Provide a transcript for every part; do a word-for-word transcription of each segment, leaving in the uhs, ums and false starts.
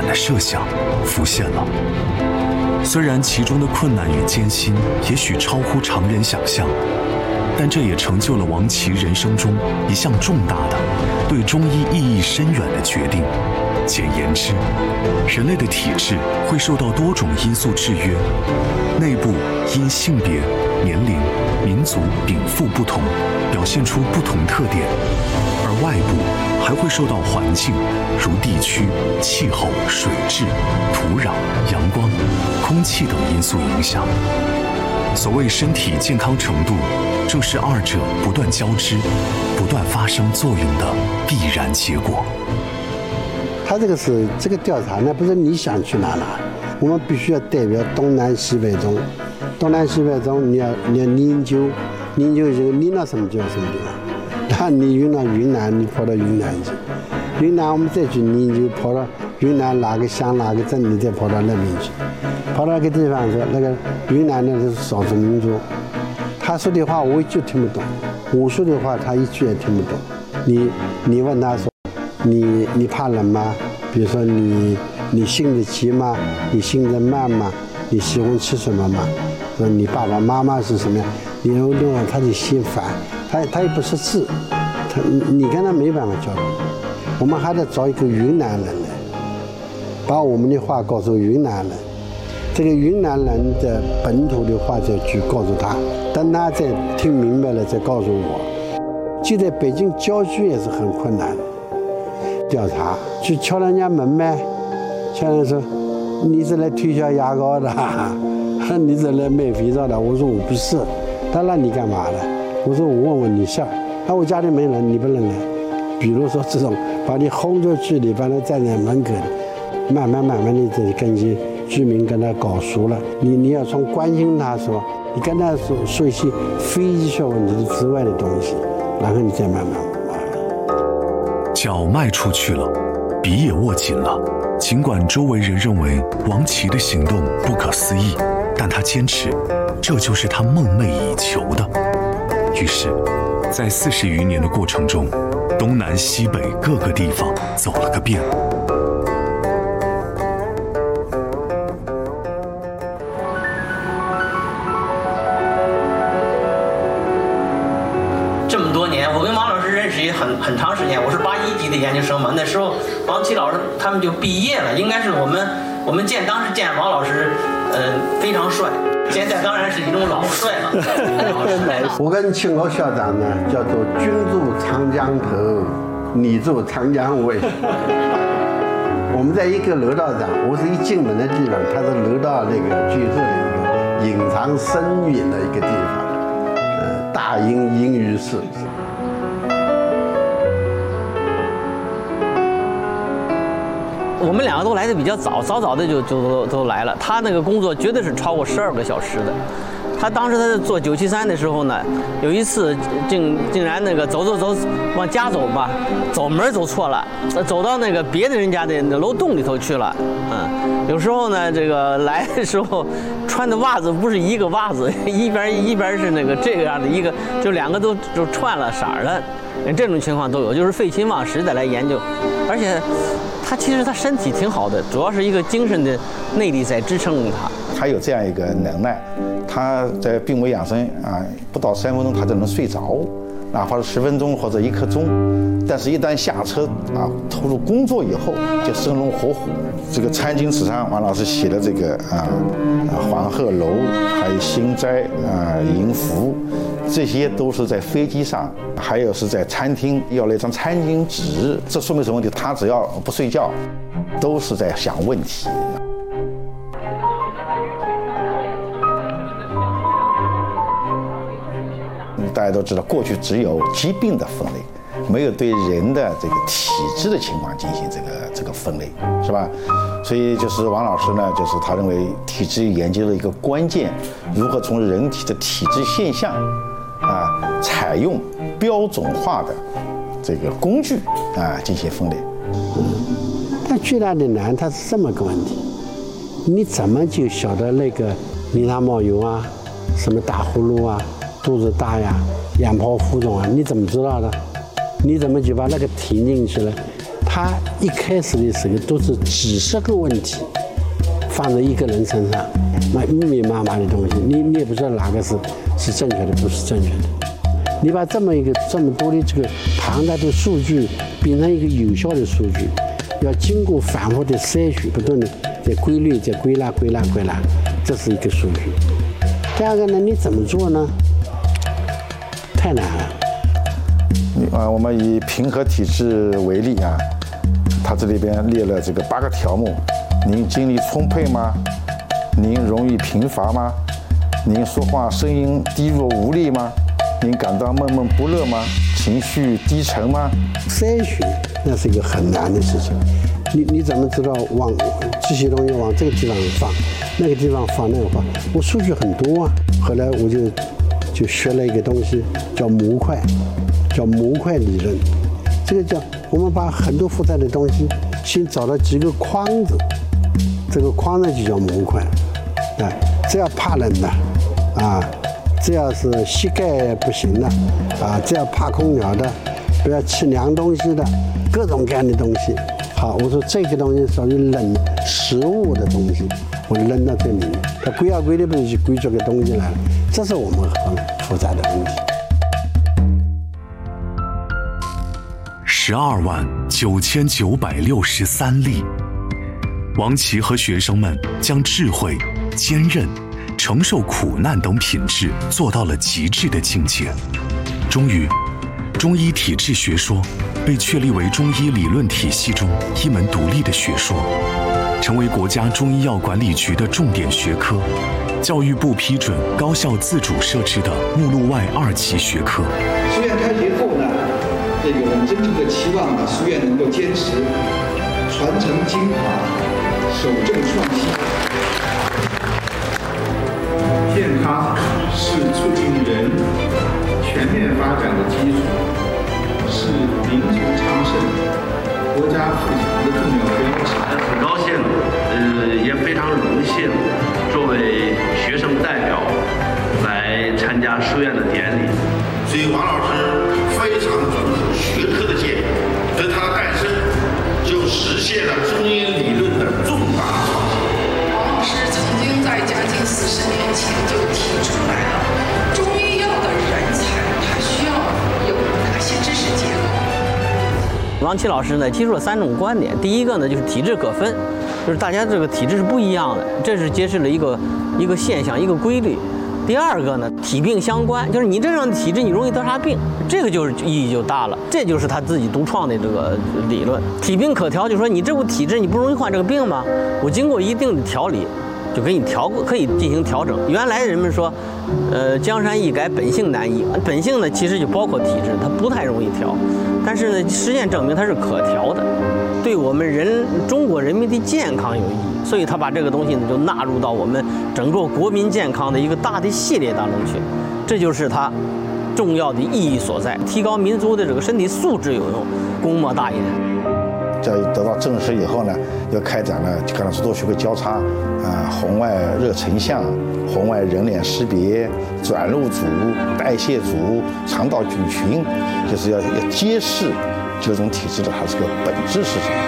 的设想浮现了。虽然其中的困难与艰辛也许超乎常人想象，但这也成就了王琦人生中一项重大的、对中医意义深远的决定。简言之，人类的体质会受到多种因素制约，内部因性别、年龄、民族禀赋不同，表现出不同特点，而外部还会受到环境，如地区、气候、水质、土壤、阳光、空气等因素影响。所谓身体健康程度，正是二者不断交织、不断发生作用的必然结果。 他这个是这个调查呢，不是你想去哪哪，我们必须要代表东南西北中，东南西北中你要你要研究，研究这个研到什么就什么地方。那你云到云南，你跑到云南去，云南我们再去研究，跑到云南哪个乡哪个镇，你再跑到那边去，跑到那个地方说那个云南的是少数民族，他说的话我就听不懂，我说的话他一句也听不懂。你你问他说。你你怕冷吗？比如说你你性子急吗？你性子慢吗？你喜欢吃什么吗？说你爸爸妈妈是什么样？你又另外他就心烦，他他又不识字，他你跟他没办法交流。我们还得找一个云南人来，把我们的话告诉云南人，这个云南人的本土的话再去告诉他，等他再听明白了再告诉我。就在北京郊区也是很困难。调查去敲人家门呗，敲人说你是来推销牙膏的，你是来卖肥皂的。我说我不是，他让你干嘛的？我说我问问你事儿。那我家里没人，你不能来。比如说这种把你轰出去，你把他站在门口的，慢慢慢慢的这跟些居民跟他搞熟了。你你要从关心他说，你跟他说说一些非医学问题之外的东西，然后你再慢慢。 脚迈出去了，笔也握紧了。尽管周围人认为王琦的行动不可思议，但他坚持，这就是他梦寐以求的。于是，在四十余年的过程中，东南西北各个地方走了个遍。 这么多年，我跟王老师认识也很很长时间。我是八一级的研究生嘛，那时候王琦老师他们就毕业了，应该是我们我们见当时见王老师，呃，非常帅。现在当然是一种老帅了。 我跟庆国校长呢，叫做君住长江头，你住长江尾。我们在一个楼道上，我是一进门的地方，它是楼道那个最后的一个隐藏深远的一个地方。大英英语室， 我们两个都来的比较早，早早的就就都都来了。他那个工作绝对是超过十二个小时的。他当时他在做九七三的时候呢，有一次竟竟然那个走走走往家走吧，走门走错了，走到那个别的人家的楼洞里头去了。嗯，有时候呢，这个来的时候穿的袜子不是一个袜子，一边一边是那个这个样的一个，就两个都就串了色儿了。这种情况都有，就是废寝忘食的来研究，而且他其实他身体挺好的，主要是一个精神的内力在支撑着他。 他有这样一个能耐，他在病危养生啊，不到三分钟他就能睡着，哪怕是十分钟或者一刻钟，但是一旦下车啊，投入工作以后就生龙活虎。这个餐巾纸上，王老师写的这个啊，黄鹤楼，还有心斋啊，迎福，这些都是在飞机上，还有是在餐厅要了一张餐巾纸。这说明什么问题？他只要不睡觉，都是在想问题。大家都知道，过去只有疾病的分类，没有对人的这个体质的情况进行这个这个分类，是吧？所以就是王老师呢，就是他认为体质研究的一个关键，如何从人体的体质现象啊，采用标准化的这个工具啊进行分类。 嗯，但最大的难，它是这么个问题：你怎么就晓得那个淋汤冒油啊，什么打呼噜啊？肚子大呀，仰泡浮肿啊，你怎么知道的？你怎么就把那个提进去了？ 他一开始的时候都是几十个问题放在一个人身上，那密密麻麻的东西，你你也不知道哪个是是正确的，不是正确的。你把这么一个这么多的这个庞大的数据变成一个有效的数据，要经过反复的筛选，不断的在归类、在归纳、归纳、归纳，这是一个数据。第二个呢，你怎么做呢？太难了。 啊，我们以平和体质为例啊，它这里边列了这个八个条目：您精力充沛吗？您容易贫乏吗？您说话声音低弱无力吗？您感到闷闷不乐吗？情绪低沉吗？ 筛选那是一个很难的事情。你你怎么知道往这些东西往这个地方放，那个地方放那个放？我数据很多啊。后来我就就学了一个东西叫模块，叫模块理论。这个叫我们把很多复杂的东西先找到几个框子，这个框子就叫模块。啊，只要怕冷的啊。只要是膝盖不行的啊，只要怕空调的，不要吃凉东西的，各种各样的东西。好，我说这个东西属于冷食物的东西，我扔到这里面，它归啊归的不是归出个东西来了，这是我们很复杂的问题。 十二万九千九百六十三例，王琦和学生们将智慧、坚韧、承受苦难等品质做到了极致的境界。终于，中医体质学说被确立为中医理论体系中一门独立的学说，成为国家中医药管理局的重点学科，教育部批准高校自主设置的目录外二级学科。 书院开学后呢，这个我们真正的期望呢，书院能够坚持传承精华，守正创新。健康是促进人全面发展的基础，是民族昌盛、国家富强的重要标志。 很高兴，呃，也非常荣幸，作为学生代表来参加书院的典礼。 所以王老师非常重视学科的建立，所以他的诞生就实现了中医理论的重大创新。 王老师曾经在将近四十年前就提出来了，中医药的人才他需要有哪些知识结构。 王琦老师呢提出了三种观点，第一个呢就是体质可分，就是大家这个体质是不一样的，这是揭示了一个一个现象，一个规律。第二个呢，体病相关，就是你这样的体质，你容易得啥病，这个就是意义就大了。这就是他自己独创的这个理论。体病可调，就是说你这个体质你不容易患这个病吗？我经过一定的调理，就给你调过，可以进行调整。原来人们说，呃，江山易改，本性难移。本性呢，其实就包括体质，它不太容易调。但是呢，实践证明它是可调的，对我们人中国人民的健康有意义。所以他把这个东西呢，就纳入到我们整个国民健康的一个大的系列当中去，这就是它重要的意义所在，提高民族的这个身体素质有用，功莫大焉。 在得到证实以后呢，又开展了刚才说多学科交叉，啊，红外热成像、红外人脸识别、转录组、代谢组、肠道菌群，就是要要揭示这种体质的它这个本质是什么。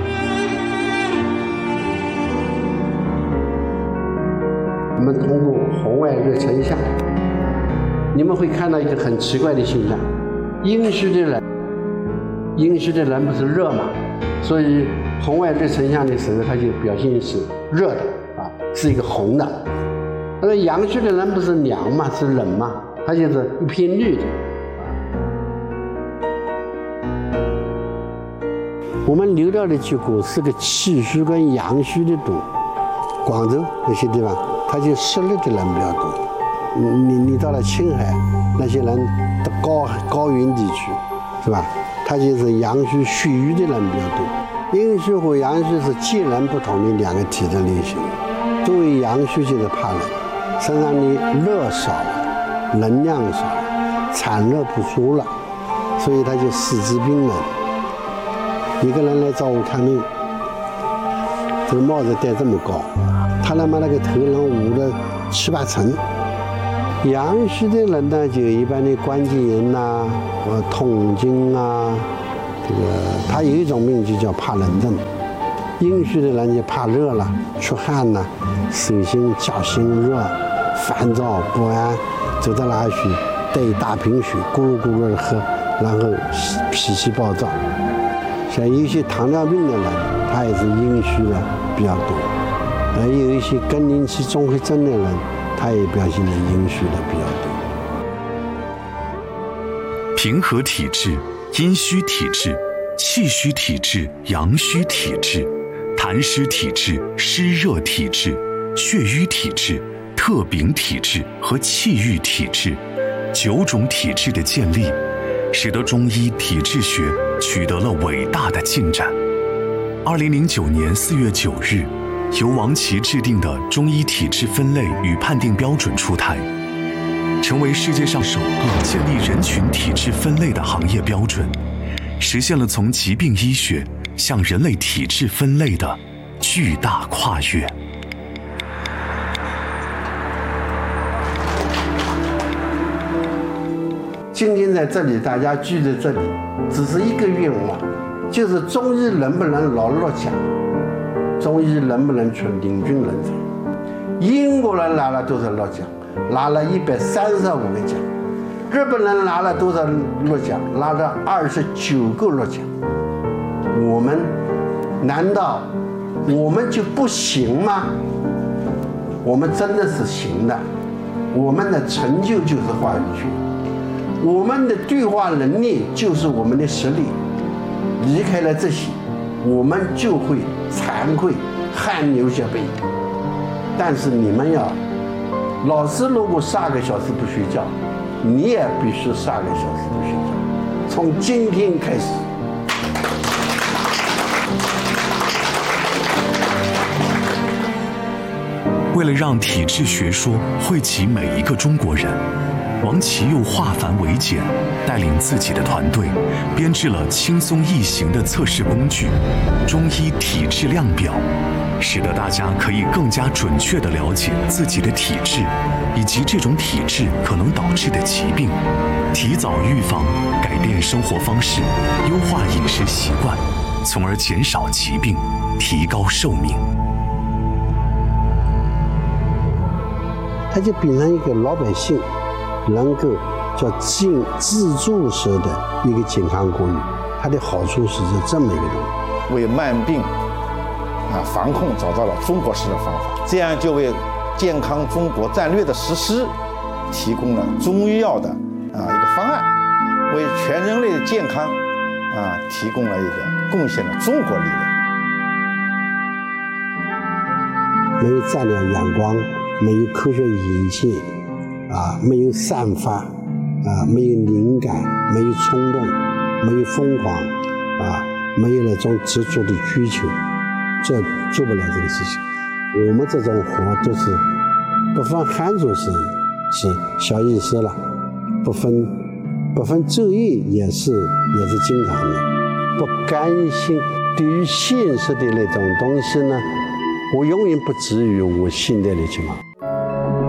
我们通过红外热成像，你们会看到一个很奇怪的现象：阴虚的人，阴虚的人不是热嘛，所以红外热成像的时候，它就表现是热的啊，是一个红的。而阳虚的人不是凉嘛，是冷嘛，它就是一片绿的。我们流掉的结果是个气虚跟阳虚的多，广州那些地方。他就湿热的人比较多，你你你到了青海，那些人的高高原地区，是吧？他就是阳虚血瘀的人比较多。阴虚和阳虚是截然不同的两个体质类型。作为阳虚就是怕冷，身上的热少了，能量少了，产热不足了，所以他就四肢冰冷。一个人来找我看病，这个帽子戴这么高。他他妈那个头能捂了七八层。阳虚的人呢，就一般的关节炎呐、呃痛经啊、 这个他有一种病就叫怕冷症，阴虚的人就怕热了，出汗了，手心脚心热，烦躁不安，走到哪去带一大瓶水咕噜咕噜的喝，然后脾气暴躁。像有一些糖尿病的人，他也是阴虚的比较多，而有一些更年期综合征的人，他也表现的阴虚的比较多。 平和体质、阴虚体质、气虚体质、阳虚体质、痰湿体质、湿热体质、血瘀体质、特禀体质和气郁体质，九种体质的建立，使得中医体质学取得了伟大的进展。二零零九年四月九日，由王琦制定的中医体质分类与判定标准出台，成为世界上首个建立人群体质分类的行业标准，实现了从疾病医学向人类体质分类的巨大跨越。 今天在这里，大家聚在这里，只是一个愿望，就是中医能不能拿落奖，中医能不能出领军人才。英国人拿了多少落奖？拿了一百三十五个奖。日本人拿了多少落奖？拿了二十九个落奖。我们难道我们就不行吗？我们真的是行的。我们的成就就是话语权，我们的对话能力就是我们的实力。离开了这些，我们就会惭愧，汗流浃背。但是你们要，老师如果十二个小时不睡觉，你也必须十二个小时不睡觉。从今天开始。 为了让体质学说惠及每一个中国人，王琦又化繁为简，带领自己的团队编制了轻松易行的测试工具——中医体质量表，使得大家可以更加准确地了解自己的体质，以及这种体质可能导致的疾病，提早预防，改变生活方式，优化饮食习惯，从而减少疾病，提高寿命。 它就变成一个老百姓能够叫进自助式的一个健康国旅，它的好处是这么一个东西， 为慢病啊防控找到了中国式的方法，这样就为健康中国战略的实施提供了中医药的啊一个方案，为全人类的健康啊提供了一个贡献了中国力量。 没有占领阳光，没有科学仪器，啊，没有散发，啊，没有灵感，没有冲动，没有疯狂，啊，没有那种执着的追求，这做不了这个事情。我们这种活都是不分寒暑是是小意思了，不分不分昼夜也是也是经常的。不甘心，对于现实的那种东西呢，我永远不至于我现在的情况。